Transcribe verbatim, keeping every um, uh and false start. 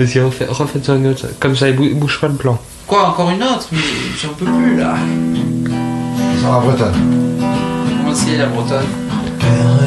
Vas-y, refais- refaites-en une autre. Comme ça, il bou- bouge pas le plan. Quoi, encore une autre? Mais j'en peux plus là. Sur la bretonne. Comment c'est la bretonne?